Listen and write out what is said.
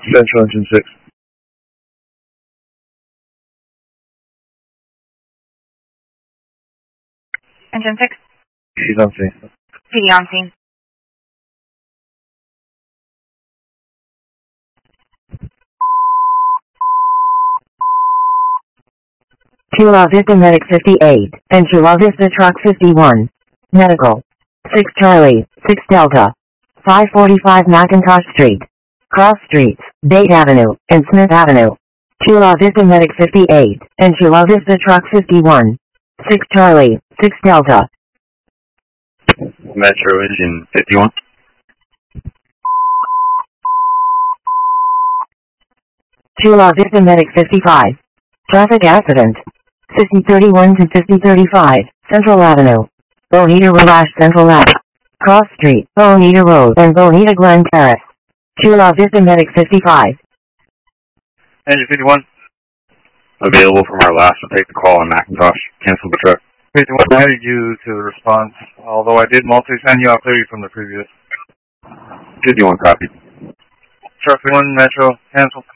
Central Engine 6. Engine 6. She's on scene. PD on scene. Chula Vista Medic 58, and Chula Vista Truck 51. Medical. 6 Charlie, 6 Delta. 545 McIntosh Street. Cross Streets, Date Avenue, and Smith Avenue. Chula Vista Medic 58, and Chula Vista Truck 51. 6 Charlie, 6 Delta. Metro Engine 51. Chula Vista Medic 55. Traffic accident. 5031 to 5035, Central Avenue. Bonita Road Central Ave. Cross Street, Bonita Road, and Bonita Glen Terrace. Chula Vista Medic 55. Engine 51. Available from our last to take the call on McIntosh. Cancel the truck. 51, I added you to the response, although I did multi-send you out clearly from the previous. 51 copy. Truck 1, Metro, cancel.